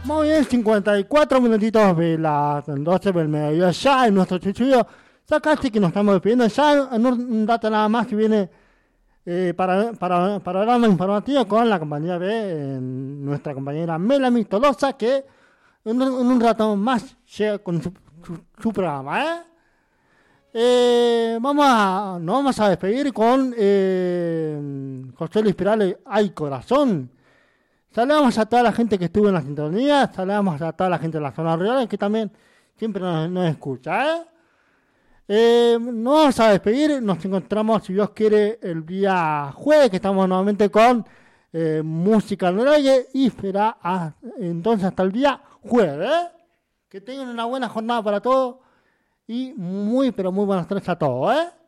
Muy bien, 54 minutitos de las 12 del mediodía ya en nuestro chuchullo. Ya casi que nos estamos despidiendo. Ya en un dato nada más que viene para programa informativo con la compañía de nuestra compañera Melanie Tolosa, que en un rato más llega con su programa. Nos vamos a despedir con José Luis Perales, Ay Corazón. Saludamos a toda la gente que estuvo en la sintonía, saludamos a toda la gente de la zona rural que también siempre nos escucha. Nos vamos a despedir, nos encontramos, si Dios quiere, el día jueves, que estamos nuevamente con música al reggae, y será entonces hasta el día jueves. Que tengan una buena jornada para todos y muy, pero muy buenas tardes a todos.